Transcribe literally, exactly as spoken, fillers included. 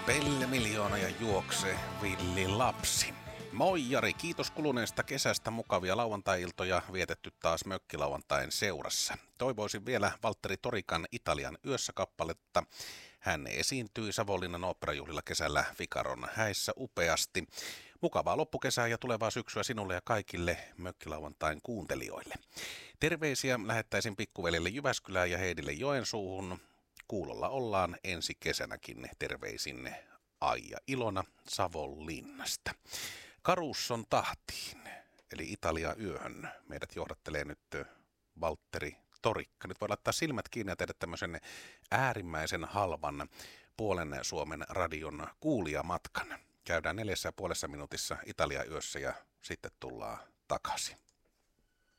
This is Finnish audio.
Pelle Miljoona ja juokse villi lapsi. Moi Jari, kiitos kuluneesta kesästä, mukavia lauantai-iltoja vietetty taas mökkilauantain seurassa. Toivoisin vielä Valtteri Torikan Italian yössä kappaletta. Hän esiintyi Savonlinnan oopperajuhlilla kesällä Ficaron häissä upeasti. Mukavaa loppukesää ja tulevaa syksyä sinulle ja kaikille mökkilauantain kuuntelijoille. Terveisiä lähettäisin pikkuvelille Jyväskylään ja Heidille Joensuuhun. Kuulolla ollaan ensi kesänäkin, terveisin Aija Ilona Savonlinnasta. Karusson tahtiin, eli Italia yöhön, meidät johdattelee nyt Valtteri Torikka. Nyt voi laittaa silmät kiinni ja tehdä tämmöisen äärimmäisen halvan puolen Suomen radion kuulijamatkan. Käydään neljässä ja puolessa minuutissa Italia yössä ja sitten tullaan takaisin.